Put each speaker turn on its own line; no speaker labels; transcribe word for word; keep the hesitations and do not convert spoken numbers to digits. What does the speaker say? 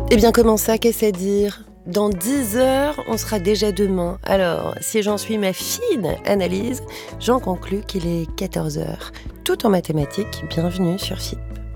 Eh bien, comment ça, qu'est-ce à dire? Dans dix heures, on sera déjà demain. Alors, si j'en suis ma fine analyse, j'en conclus qu'il est quatorze heures. Tout en mathématiques, bienvenue sur F I P.